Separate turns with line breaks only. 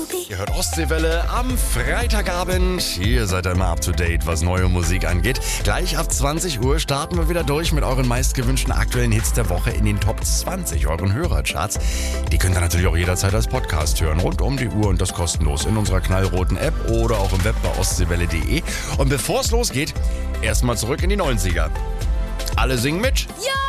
Ihr hört Ostseewelle am Freitagabend. Hier seid ihr immer up to date, was neue Musik angeht. Gleich ab 20 Uhr starten wir wieder durch mit euren meistgewünschten aktuellen Hits der Woche in den Top 20 euren Hörercharts. Die könnt ihr natürlich auch jederzeit als Podcast hören, rund um die Uhr und das kostenlos in unserer knallroten App oder auch im Web bei ostseewelle.de. Und bevor es losgeht, erstmal zurück in die 90er. Alle singen mit.
Ja!